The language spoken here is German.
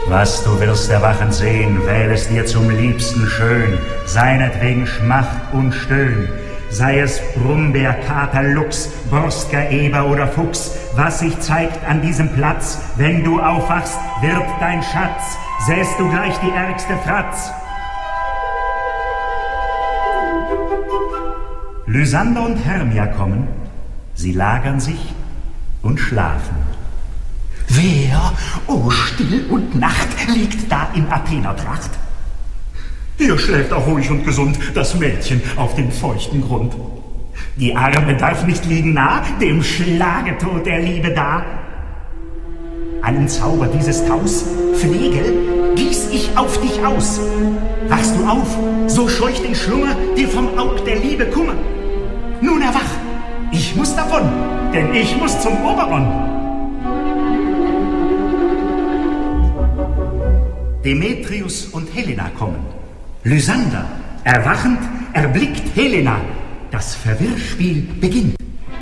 Was du wirst erwachend sehen, wähl es dir zum Liebsten schön, seinetwegen Schmacht und Stöhn. Sei es Brummbär, Kater, Luchs, Borstger, Eber oder Fuchs, was sich zeigt an diesem Platz, wenn du aufwachst, wird dein Schatz, sähst du gleich die ärgste Fratz. Lysander und Hermia kommen, sie lagern sich und schlafen. Wer, o Still und Nacht, liegt da in Athenertracht? Hier schläft auch ruhig und gesund das Mädchen auf dem feuchten Grund. Die Arme darf nicht liegen nah, dem Schlagetod der Liebe da. Allen Zauber dieses Taus, Flegel, gieß ich auf dich aus. Wachst du auf, so scheucht den Schlummer dir vom Aug der Liebe Kummer. Nun erwach, ich muss davon, denn ich muss zum Oberon. Demetrius und Helena kommen. Lysander, erwachend, erblickt Helena. Das Verwirrspiel beginnt.